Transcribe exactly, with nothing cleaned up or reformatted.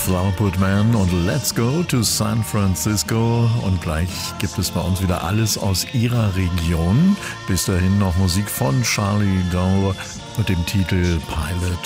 Flowerpot Man und Let's Go to San Francisco. Und gleich gibt es bei uns wieder alles aus ihrer Region. Bis dahin noch Musik von Charlie Doe mit dem Titel Pilot